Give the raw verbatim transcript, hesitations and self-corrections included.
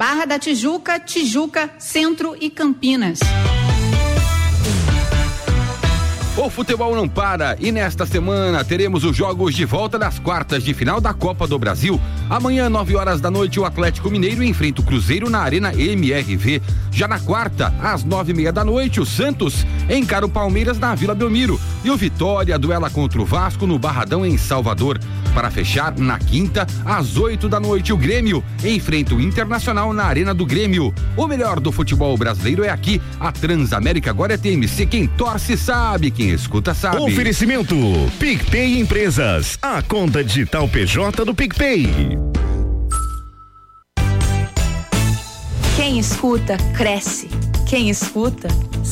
Barra da Tijuca, Tijuca, Centro e Campinas. O futebol não para e nesta semana teremos os jogos de volta das quartas de final da Copa do Brasil. Amanhã, nove horas da noite, o Atlético Mineiro enfrenta o Cruzeiro na Arena M R V. Já na quarta, às nove e meia da noite, o Santos encara o Palmeiras na Vila Belmiro. E o Vitória duela contra o Vasco no Barradão, em Salvador. Para fechar, na quinta, às oito da noite, o Grêmio enfrenta o Internacional na Arena do Grêmio. O melhor do futebol brasileiro é aqui. A Transamérica agora é T M C. Quem torce sabe, quem escuta sabe. Oferecimento PicPay Empresas, a conta digital P J do PicPay. Quem escuta, cresce. Quem escuta,